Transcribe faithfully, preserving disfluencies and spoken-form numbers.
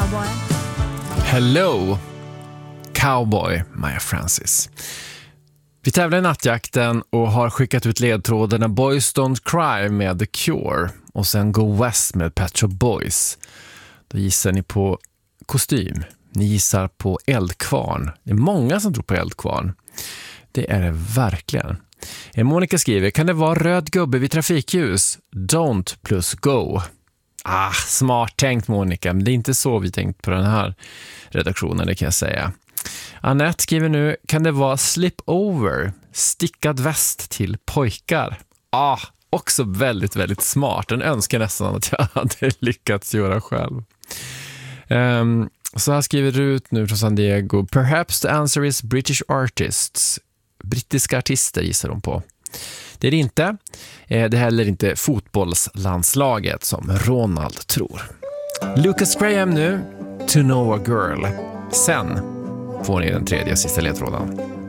cowboy. Hello, cowboy, Maya Francis. Vi tävlar i nattjakten och har skickat ut ledtrådarna Boys Don't Cry med The Cure och sen Go West med Pet Shop Boys. Då gissar ni på kostym. Ni gissar på eldkvarn. Det är många som tror på eldkvarn. Det är det verkligen. Monica skriver, kan det vara röd gubbe vid trafikljus? Don't plus go. Ah, smart tänkt Monica, men det är inte så vi tänkt på den här redaktionen, det kan jag säga. Annette skriver nu, kan det vara slip over? Stickad väst till pojkar. Ah, också väldigt, väldigt smart. Den önskar nästan att jag hade lyckats göra själv. Um, så här skriver Rut nu från San Diego. Perhaps the answer is British artists. Brittiska artister gissar de på. Det är det inte. Det är heller inte fotbollslandslaget som Ronald tror. Lucas Graham nu, To Know a Girl. Sen får ni den tredje och sista ledtråden.